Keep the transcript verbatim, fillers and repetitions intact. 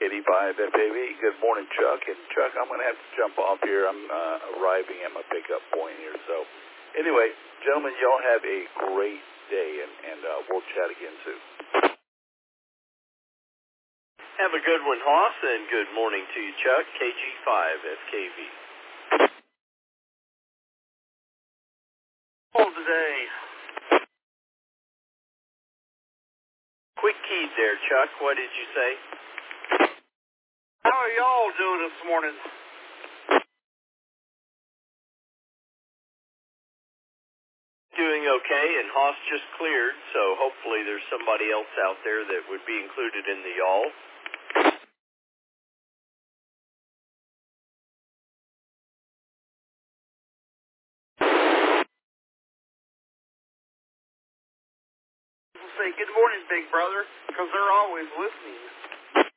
eighty-five F A V. Good morning, Chuck. And Chuck, I'm going to have to jump off here. I'm uh, arriving at my pickup point here. So anyway, gentlemen, y'all have a great day, and, and uh, we'll chat again soon. Have a good one, Hoss, and good morning to you, Chuck. K G five F K V. Call today. Quick keyed there, Chuck. What did you say? How are y'all doing this morning? Doing okay, and Hoss just cleared, so hopefully there's somebody else out there that would be included in the y'all. Say good morning, big brother, because they're always listening.